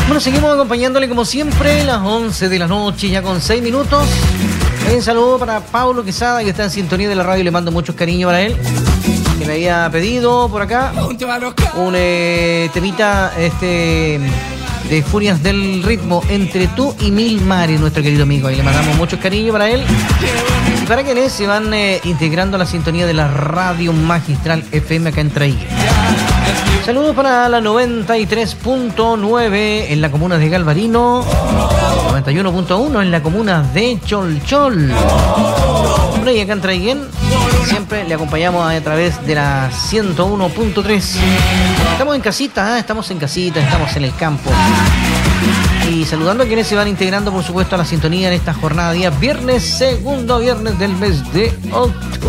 Bueno, seguimos acompañándole como siempre, las 11 de la noche, ya con 6 minutos. Un saludo para Paulo Quesada, que está en sintonía de la radio, le mando muchos cariños para él, que me había pedido por acá un temita de Furias del Ritmo, Entre tú y mil mares, nuestro querido amigo. Ahí le mandamos muchos cariños para él y para quienes se van integrando a la sintonía de la radio Magistral FM acá en Traiguén. Saludos para la 93.9 en la comuna de Galvarino, 91.1 en la comuna de Cholchol. Y acá en Traiguén siempre le acompañamos a través de la 101.3. Estamos en casita, estamos en el campo. Y saludando a quienes se van integrando, por supuesto, a la sintonía en esta jornada día viernes, segundo viernes del mes de octubre.